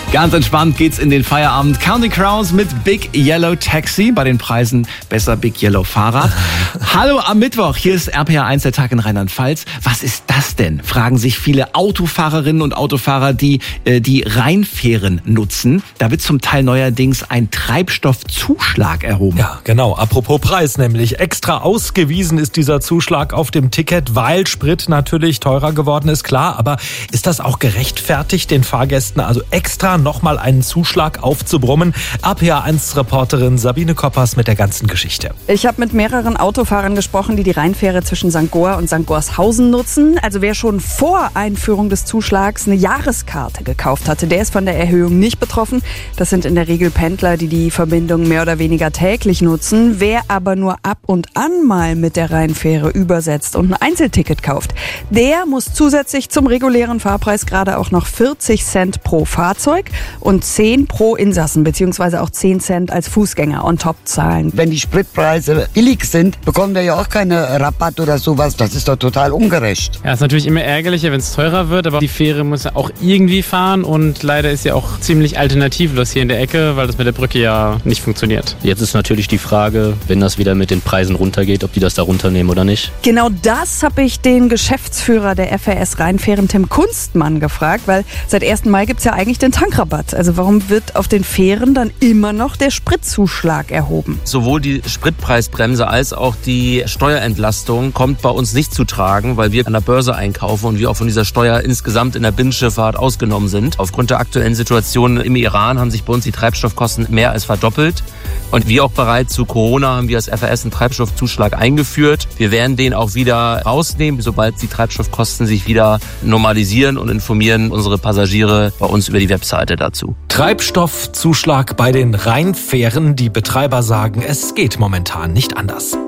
Ganz entspannt geht's in den Feierabend. Counting Crows mit Big Yellow Taxi. Bei den Preisen besser Big Yellow Fahrrad. Hallo am Mittwoch. Hier ist RPA 1, der Tag in Rheinland-Pfalz. Was ist das denn? Fragen sich viele Autofahrerinnen und Autofahrer, die die Rheinfähren nutzen. Da wird zum Teil neuerdings ein Treibstoffzuschlag erhoben. Ja, genau. Apropos Preis nämlich. Extra ausgewiesen ist dieser Zuschlag auf dem Ticket, weil Sprit natürlich teurer geworden ist, klar. Aber ist das auch gerechtfertigt, den Fahrgästen also extra nochmal einen Zuschlag aufzubrummen? RPA1-Reporterin Sabine Koppers mit der ganzen Geschichte. Ich habe mit mehreren Autofahrern gesprochen, die die Rheinfähre zwischen St. Goar und St. Gorshausen nutzen. Also wer schon vor Einführung des Zuschlags eine Jahreskarte gekauft hatte, der ist von der Erhöhung nicht betroffen. Das sind in der Regel Pendler, die die Verbindung mehr oder weniger täglich nutzen. Wer aber nur ab und an mal mit der Rheinfähre übersetzt und ein Einzelticket kauft, der muss zusätzlich zum regulären Fahrpreis gerade auch noch 40 Cent pro Fahrzeug und 10 pro Insassen, beziehungsweise auch 10 Cent als Fußgänger on top zahlen. Wenn die Spritpreise billig sind, bekommen wir ja auch keine Rabatt oder sowas. Das ist doch total ungerecht. Ja, ist natürlich immer ärgerlicher, wenn es teurer wird, aber die Fähre muss ja auch irgendwie fahren und leider ist ja auch ziemlich alternativlos hier in der Ecke, weil das mit der Brücke ja nicht funktioniert. Jetzt ist natürlich die Frage, wenn das wieder mit den Preisen runtergeht, ob die das da runternehmen oder nicht. Genau das habe ich den Geschäftsführer der FRS Rheinfähren, Tim Kunstmann, gefragt, weil seit 1. Mai gibt es ja eigentlich den Tankrabatt. Also warum wird auf den Fähren dann immer noch der Spritzuschlag erhoben? Sowohl die Spritpreisbremse als auch die Steuerentlastung kommt bei uns nicht zu tragen, weil wir an der Börse einkaufen und wir auch von dieser Steuer insgesamt in der Binnenschifffahrt ausgenommen sind. Aufgrund der aktuellen Situation im Iran haben sich bei uns die Treibstoffkosten mehr als verdoppelt. Und wie auch bereits zu Corona haben wir als FRS einen Treibstoffzuschlag eingeführt. Wir werden den auch wieder rausnehmen, sobald die Treibstoffkosten sich wieder normalisieren, und informieren unsere Passagiere bei uns über die Webseite dazu. Treibstoffzuschlag bei den Rheinfähren. Die Betreiber sagen, es geht momentan nicht anders.